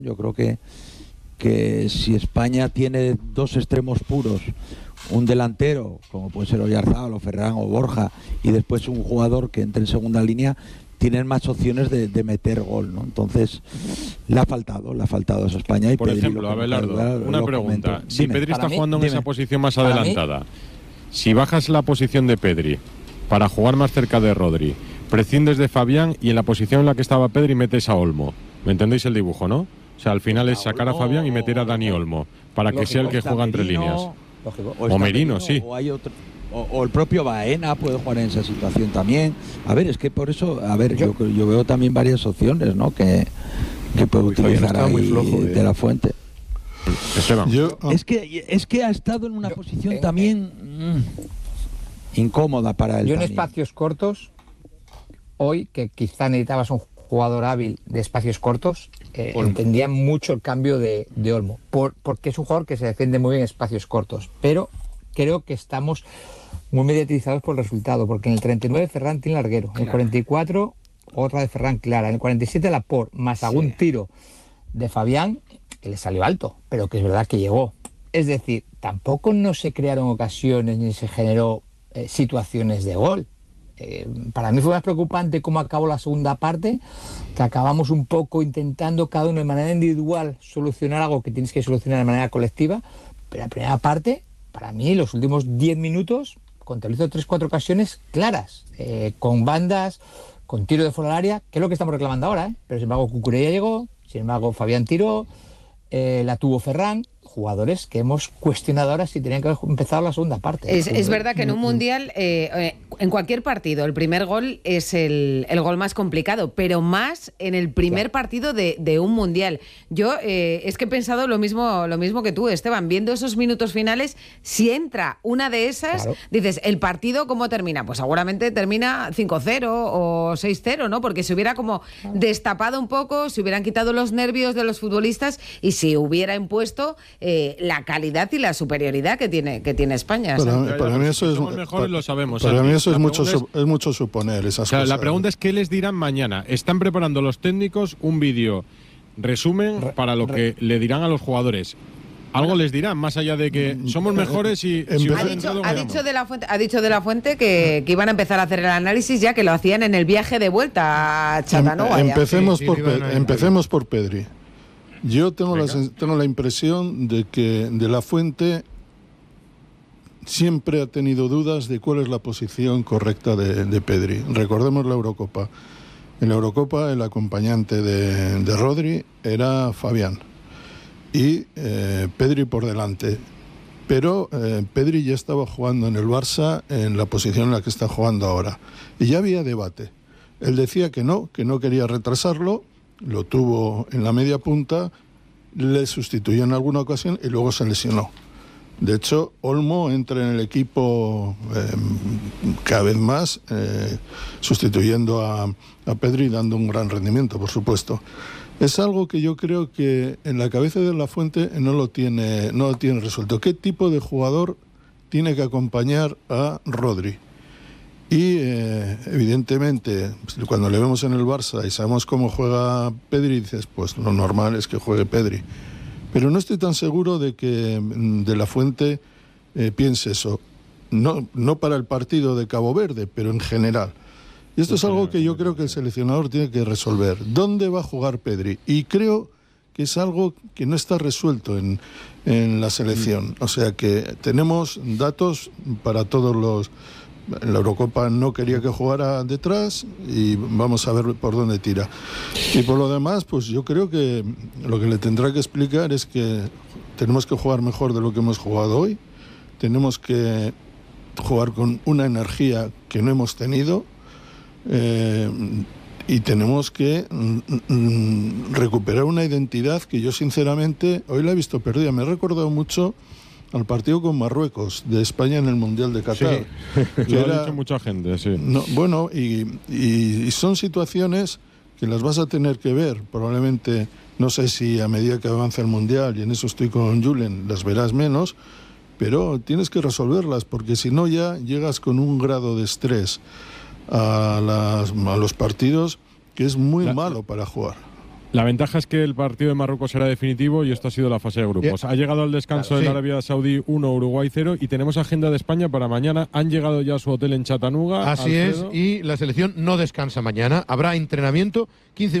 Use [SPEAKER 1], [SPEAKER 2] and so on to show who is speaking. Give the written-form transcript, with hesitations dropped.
[SPEAKER 1] Yo creo que si España tiene dos extremos puros, un delantero, como puede ser Oyarzábal o Ferran o Borja, y después un jugador que entre en segunda línea, tienen más opciones de meter gol, ¿no? Entonces, le ha faltado a esa España. Y
[SPEAKER 2] por
[SPEAKER 1] Pedri,
[SPEAKER 2] ejemplo, Abelardo, una pregunta. Si Pedri está jugando en esa posición más adelantada, si bajas la posición de Pedri para jugar más cerca de Rodri, prescindes de Fabián y en la posición en la que estaba Pedri metes a Olmo. ¿Me entendéis el dibujo, no? O sea, al final es sacar a Fabián y meter a Dani Olmo para que sea el que juega entre líneas. O Merino, sí.
[SPEAKER 1] O hay otro, o el propio Baena puede jugar en esa situación también. A ver, es que por eso, yo veo también varias opciones, ¿no? Que puede utilizar ahí muy flojo, de la Fuente. Es que ha estado en una posición también incómoda para él.
[SPEAKER 3] Yo en
[SPEAKER 1] también.
[SPEAKER 3] Espacios cortos, hoy, que quizá necesitabas un jugador hábil de espacios cortos, entendía mucho el cambio de Olmo, porque es un jugador que se defiende muy bien en espacios cortos, pero creo que estamos muy mediatizados por el resultado, porque en el 39 Ferran tiene larguero, en el 44 otra de Ferran clara, en el 47 Laporte, más algún tiro de Fabián que le salió alto, pero que es verdad que llegó. Es decir, tampoco no se crearon ocasiones ni se generó situaciones de gol. Para mí fue más preocupante cómo acabó la segunda parte, que acabamos un poco intentando cada uno de manera individual solucionar algo que tienes que solucionar de manera colectiva, pero la primera parte, para mí, los últimos 10 minutos, contabilizo 3-4 ocasiones claras, con bandas, con tiro de fuera del área, que es lo que estamos reclamando ahora, pero sin embargo Cucurella llegó, sin embargo Fabián tiró, la tuvo Ferran, jugadores que hemos cuestionado ahora si tenían que haber empezado la segunda parte.
[SPEAKER 4] Es verdad que en un mundial, en cualquier partido, el primer gol es el gol más complicado, pero más en el primer partido de un mundial. Yo es que he pensado lo mismo que tú, Esteban, viendo esos minutos finales, si entra una de esas, dices, ¿el partido cómo termina? Pues seguramente termina 5-0 o 6-0, ¿no? Porque se hubiera como destapado un poco, se hubieran quitado los nervios de los futbolistas y si hubiera impuesto la calidad y la superioridad que tiene España.
[SPEAKER 5] Para mí eso es
[SPEAKER 2] mejores, lo sabemos.
[SPEAKER 5] Para mí eso es mucho suponer esas cosas.
[SPEAKER 2] La pregunta es ¿qué les dirán mañana? Están preparando los técnicos un vídeo resumen para lo que le dirán a los jugadores. Algo les dirán, más allá de que somos mejores y
[SPEAKER 4] ha dicho de la Fuente que iban a empezar a hacer el análisis ya que lo hacían en el viaje de vuelta a Chattanooga.
[SPEAKER 5] Empecemos por Pedri. Yo tengo la impresión de que De la Fuente siempre ha tenido dudas de cuál es la posición correcta de Pedri. Recordemos la Eurocopa. En la Eurocopa el acompañante de Rodri era Fabián y Pedri por delante. Pero Pedri ya estaba jugando en el Barça en la posición en la que está jugando ahora. Y ya había debate. Él decía que no quería retrasarlo. Lo tuvo en la media punta, le sustituyó en alguna ocasión y luego se lesionó. De hecho, Olmo entra en el equipo cada vez más, sustituyendo a Pedri y dando un gran rendimiento, por supuesto. Es algo que yo creo que en la cabeza de la Fuente no lo tiene resuelto. ¿Qué tipo de jugador tiene que acompañar a Rodri? Y evidentemente, cuando le vemos en el Barça y sabemos cómo juega Pedri, dices, pues lo normal es que juegue Pedri. Pero no estoy tan seguro de que De la Fuente piense eso. No para el partido de Cabo Verde, pero en general. Y esto es algo que yo creo que el seleccionador tiene que resolver. ¿Dónde va a jugar Pedri? Y creo que es algo que no está resuelto en la selección. O sea que tenemos datos para todos los... En la Eurocopa no quería que jugara detrás y vamos a ver por dónde tira. Y por lo demás, pues yo creo que lo que le tendrá que explicar es que tenemos que jugar mejor de lo que hemos jugado hoy, tenemos que jugar con una energía que no hemos tenido y tenemos que recuperar una identidad que yo sinceramente hoy la he visto perdida. Me he recordado mucho al partido con Marruecos de España en el Mundial de Qatar.
[SPEAKER 2] Sí, lo ha dicho mucha gente, sí.
[SPEAKER 5] Y son situaciones que las vas a tener que ver, probablemente, no sé si a medida que avance el Mundial, y en eso estoy con Julen, las verás menos, pero tienes que resolverlas, porque si no ya llegas con un grado de estrés a los partidos que es muy malo para jugar.
[SPEAKER 2] La ventaja es que el partido de Marruecos era definitivo y esto ha sido la fase de grupos. Ha llegado al descanso el Arabia Saudí 1, Uruguay 0 y tenemos agenda de España para mañana. Han llegado ya a su hotel en Chattanooga.
[SPEAKER 6] Así es, y la selección no descansa mañana. Habrá entrenamiento 15